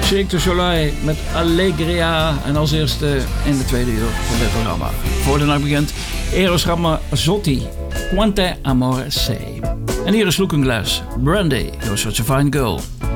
Cirque du Soleil met Allegria. En als eerste in de tweede uur van dit programma. Voor de nacht begint Eros Ramazzotti, Quante Amore Sei. En hier is Looking Glass, Brandy, You're Such a Fine Girl.